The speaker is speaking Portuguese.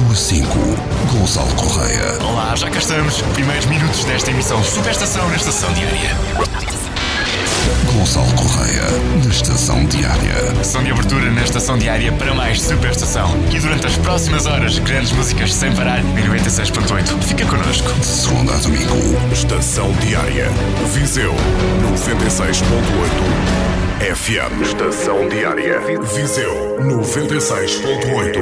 a 5, Gonçalo Correia. Olá, já cá estamos. Primeiros minutos desta emissão Superestação na Estação Diária. Gonçalo Correia, na Estação Diária. Som de abertura na Estação Diária para mais Superestação. E durante as próximas horas, grandes músicas sem parar em 96.8. Fica connosco. De segunda a domingo. Estação Diária. Viseu 96.8 FM. Estação Diária. Viseu 96.8